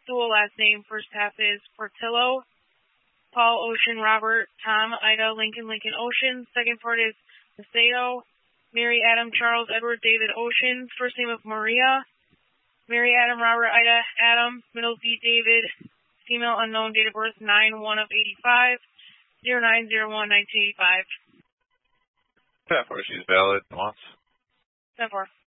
dual last name. First half is Portillo. Paul, Ocean, Robert, Tom, Ida, Lincoln, Lincoln, Ocean. Second part is Macedo. Mary, Adam, Charles, Edward, David, Ocean. First name of Maria. Mary, Adam, Robert, Ida, Adam. Middle D, David. Female unknown, date of birth 9/1/85. 09/01/1985. 10-4, she's valid once. 10-4.